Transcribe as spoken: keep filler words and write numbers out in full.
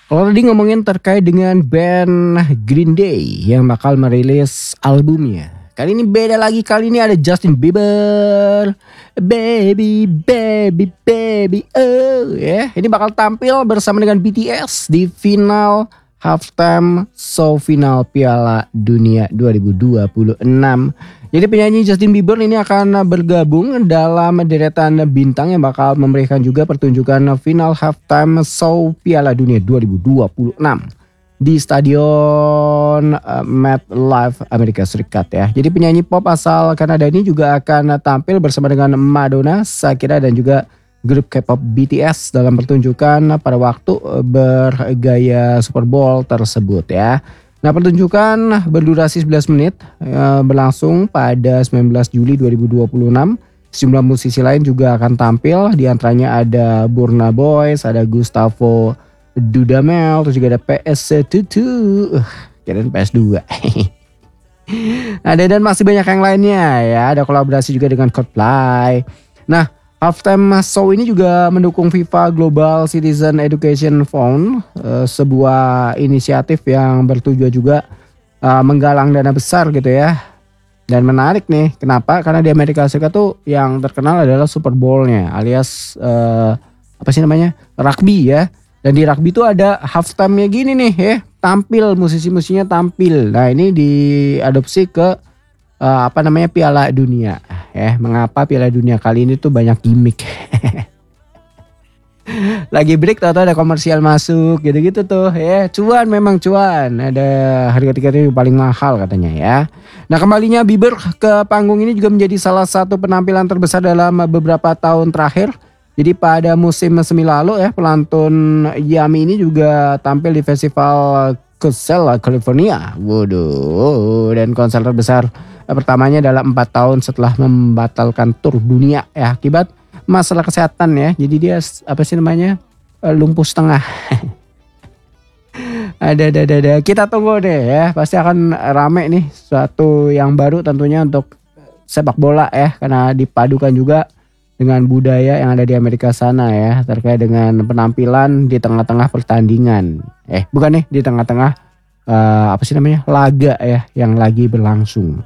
Kalau tadi ngomongin terkait dengan band Green Day yang bakal merilis albumnya. Kali ini beda lagi, kali ini ada Justin Bieber. Baby, baby, baby, oh ya. Yeah. Ini bakal tampil bersama dengan B T S di final halftime show final Piala Dunia dua ribu dua puluh enam. Jadi penyanyi Justin Bieber ini akan bergabung dalam deretan bintang yang bakal memberikan juga pertunjukan final halftime show Piala Dunia dua ribu dua puluh enam di Stadion uh, MetLife Amerika Serikat ya. Jadi penyanyi pop asal Kanada ini juga akan tampil bersama dengan Madonna, Shakira dan juga grup K-pop B T S dalam pertunjukan pada waktu bergaya Super Bowl tersebut ya. Nah, pertunjukan berdurasi sebelas menit eh, berlangsung pada sembilan belas Juli dua ribu dua puluh enam. Sejumlah musisi lain juga akan tampil, di antaranya ada Burna Boy, ada Gustavo Dudamel, terus juga ada P S Tutu. Uh, kirain P S dua. Ada dan masih banyak yang lainnya ya, ada kolaborasi juga dengan Coldplay. Nah, halftime show ini juga mendukung FIFA Global Citizen Education Fund, uh, sebuah inisiatif yang bertujuan juga uh, menggalang dana besar gitu ya. Dan menarik nih, kenapa? Karena di Amerika Serikat tuh yang terkenal adalah Super Bowl-nya alias uh, apa sih namanya? Rugby ya. Dan di rugby tuh ada halftime-nya gini nih ya, tampil musisi-musisinya tampil. Nah, ini diadopsi ke Uh, apa namanya Piala Dunia ya. Mengapa Piala Dunia kali ini tuh banyak gimmick. Lagi break tahu-tahu ada komersial masuk gitu-gitu tuh ya. Cuan memang cuan. Ada harga tiketnya yang paling mahal katanya ya. Nah, kembalinya Bieber ke panggung ini juga menjadi salah satu penampilan terbesar dalam beberapa tahun terakhir. Jadi pada musim semi lalu ya, pelantun Yummy ini juga tampil di festival Coachella California. Waduh, dan konser terbesar pertamanya dalam empat tahun setelah membatalkan tur dunia ya akibat masalah kesehatan ya. Jadi dia apa sih namanya lumpuh setengah. ada, ada, ada, ada. Kita tunggu deh ya. Pasti akan rame nih suatu yang baru tentunya untuk sepak bola ya. Karena dipadukan juga dengan budaya yang ada di Amerika sana ya. Terkait dengan penampilan di tengah-tengah pertandingan. Eh bukan nih di tengah-tengah uh, apa sih namanya laga ya yang lagi berlangsung.